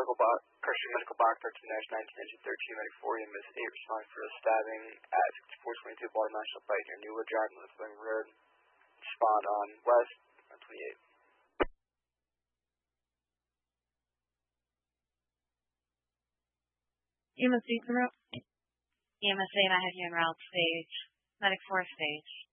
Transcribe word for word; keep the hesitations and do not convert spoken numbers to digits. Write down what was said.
medical box, Cushing Medical Box, thirteen nineteen engine thirteen, medic four, E M S eight, responding for a stabbing at sixty-four twenty-two Baltimore National Pike near Newwood Drive, North Wing Road. Respond on West, one twenty-eight. E M S eight, route? E M S eight, I have you in route stage. Medic four stage.